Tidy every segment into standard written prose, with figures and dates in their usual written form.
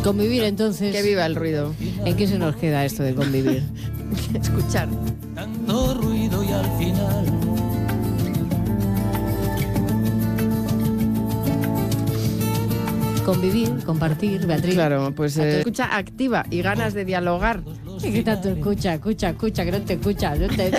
Convivir, entonces. Que viva el ruido. ¿En qué se nos queda esto de convivir? Escuchar. Tanto ruido y al final Convivir, compartir, Beatriz. Claro, pues escucha activa y ganas de dialogar. ¿Qué tanto escucha, que no te escucha?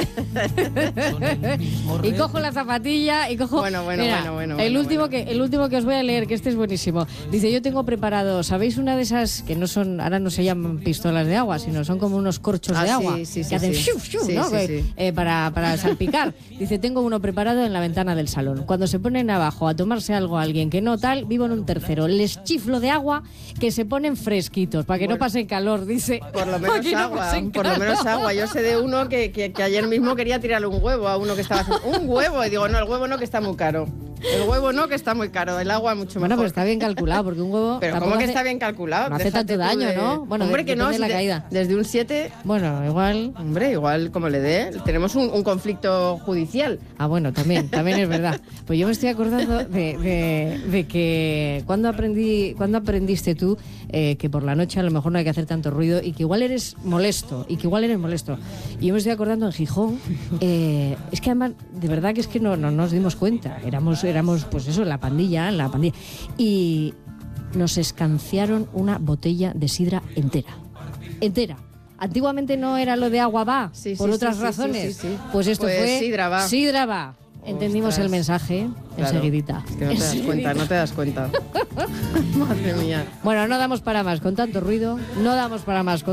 Y cojo la zapatilla y cojo... Bueno. El último que os voy a leer, que este es buenísimo. Dice, yo tengo preparado, ¿sabéis una de esas que no son, ahora no se llaman pistolas de agua, sino son como unos corchos de agua? Sí, que hacen shiu, shiu, sí, ¿no? sí. Para salpicar. Dice, tengo uno preparado en la ventana del salón. Cuando se ponen abajo a tomarse algo a alguien que no tal, vivo en un tercero. Les chiflo de agua que se ponen fresquitos, para que no pasen calor, dice. Por lo menos agua. Yo sé de uno que ayer mismo quería tirarle un huevo a uno que estaba haciendo un huevo. Y digo, no, el huevo no, que está muy caro. El huevo no, que está muy caro. El agua mucho mejor. Bueno, pero está bien calculado, porque un huevo... Pero ¿cómo que está bien calculado? No hace tanto daño, ¿no? Bueno, hombre, que no, la caída. Desde un 7... Bueno, igual... Hombre, igual como le dé. Tenemos un conflicto judicial. Ah, bueno, también es verdad. Pues yo me estoy acordando de que cuando aprendiste tú que por la noche a lo mejor no hay que hacer tanto ruido y que igual eres molesto. Y yo me estoy acordando en Gijón, es que además, de verdad que es que no nos dimos cuenta. Éramos pues eso, la pandilla. Y nos escanciaron una botella de sidra entera. Antiguamente no era lo de agua va, por otras razones. Sí. Pues esto fue sidra va. Entendimos Ostras. el mensaje enseguidita. Es que no te das cuenta. Madre mía. Bueno, no damos para más con tanto ruido, no damos para más con